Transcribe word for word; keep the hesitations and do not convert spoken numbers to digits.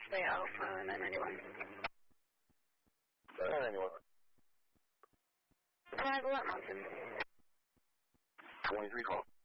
Osprey Alpha nine ninety-one. nine ninety-one. Arrival at Mountain. twenty-three twelve.